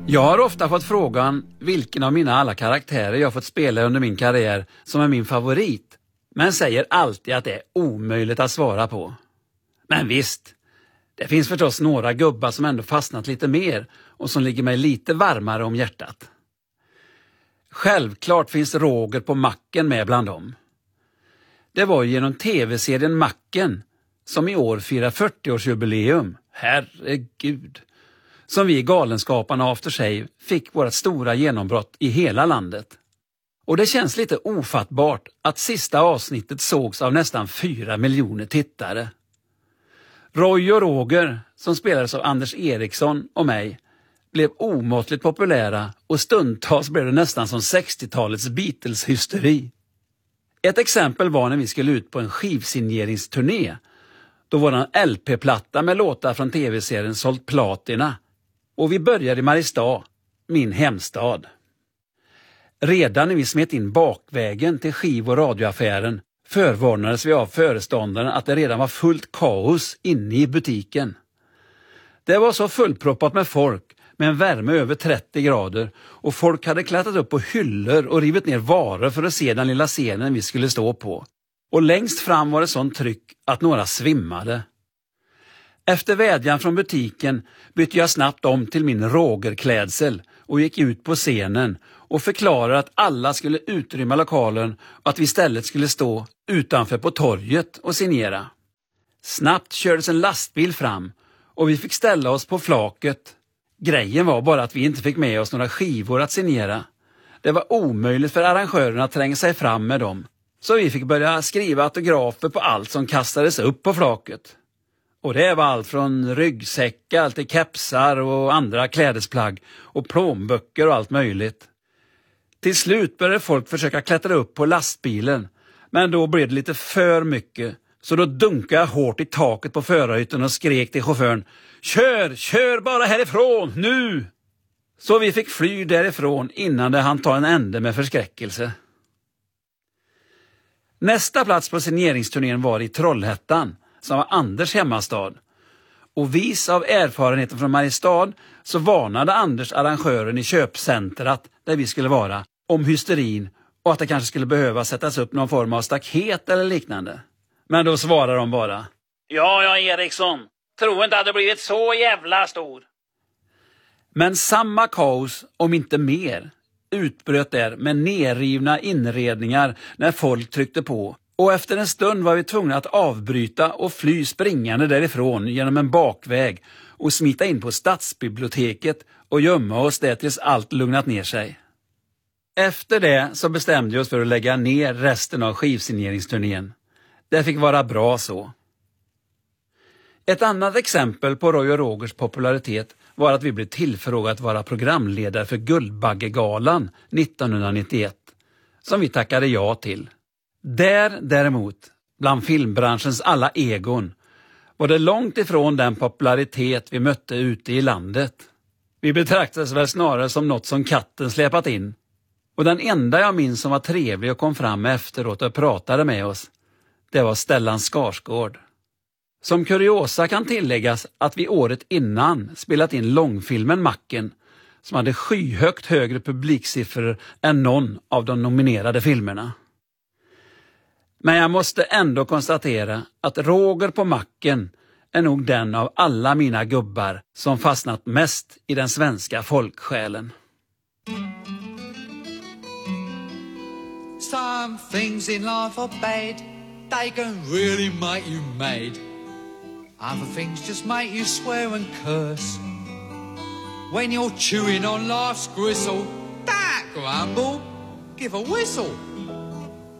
Jag har ofta fått frågan vilken av mina alla karaktärer jag fått spela under min karriär som är min favorit, men säger alltid att det är omöjligt att svara på. Men visst, det finns förstås några gubbar som ändå fastnat lite mer och som ligger mig lite varmare om hjärtat. Självklart finns Roger på Macken med bland dem. Det var ju genom tv-serien Macken som i år firar 40-årsjubileum. Herregud! Som vi i Galenskaparna After Shave fick vårt stora genombrott i hela landet. Och det känns lite ofattbart att sista avsnittet sågs av nästan 4 miljoner tittare. Roy och Roger, som spelades av Anders Eriksson och mig, blev omåttligt populära och stundtals blev det nästan som 60-talets Beatles-hysteri. Ett exempel var när vi skulle ut på en skivsigneringsturné. Då var det en LP-platta med låtar från tv-serien sålt platina. Och vi började i Mariestad, min hemstad. Redan när vi smet in bakvägen till skiv- och radioaffären förvarnades vi av föreståndaren att det redan var fullt kaos inne i butiken. Det var så fullproppat med folk med en värme över 30 grader och folk hade klättrat upp på hyllor och rivit ner varor för att se den lilla scenen vi skulle stå på. Och längst fram var det sånt tryck att några svimmade. Efter vädjan från butiken bytte jag snabbt om till min Roger-klädsel och gick ut på scenen och förklarade att alla skulle utrymma lokalen och att vi istället skulle stå utanför på torget och signera. Snabbt kördes en lastbil fram och vi fick ställa oss på flaket. Grejen var bara att vi inte fick med oss några skivor att signera. Det var omöjligt för arrangörerna att tränga sig fram med dem. Så vi fick börja skriva autografer på allt som kastades upp på flaket. Och det var allt från ryggsäckar till kepsar och andra klädesplagg och plånböcker och allt möjligt. Till slut började folk försöka klättra upp på lastbilen, men då blev det lite för mycket. Så då dunkade jag hårt i taket på förarhytten och skrek till chauffören: Kör bara härifrån, nu! Så vi fick fly därifrån innan det hann ta en ände med förskräckelse. Nästa plats på signeringsturnén var i Trollhättan, som var Anders hemmastad. Och vis av erfarenheten från Mariestad så varnade Anders arrangören i köpcentrat där vi skulle vara om hysterin och att det kanske skulle behöva sättas upp någon form av staket eller liknande. Men då svarade de bara: Ja, Eriksson, tror inte att det blivit så jävla stor. Men samma kaos, om inte mer, utbröt där med nerrivna inredningar när folk tryckte på. Och efter en stund var vi tvungna att avbryta och fly springande därifrån genom en bakväg och smita in på stadsbiblioteket och gömma oss där tills allt lugnat ner sig. Efter det så bestämde vi oss för att lägga ner resten av skivsigneringsturnén. Det fick vara bra så. Ett annat exempel på Roy och Rogers popularitet var att vi blev tillfrågat att vara programledare för Guldbaggegalan 1991, som vi tackade ja till. Däremot, bland filmbranschens alla egon, var det långt ifrån den popularitet vi mötte ute i landet. Vi betraktades väl snarare som något som katten släpat in. Och den enda jag minns som var trevlig och kom fram efteråt och pratade med oss, det var Stellan Skarsgård. Som kuriosa kan tilläggas att vi året innan spelat in långfilmen Macken, som hade skyhögt högre publiksiffror än någon av de nominerade filmerna. Men jag måste ändå konstatera att Roger på Macken är nog den av alla mina gubbar som fastnat mest i den svenska folksjälen. Some things in life are bad, they can really make you mad. Other things just make you swear and curse. When you're chewing on life's gristle, don't grumble, give a whistle.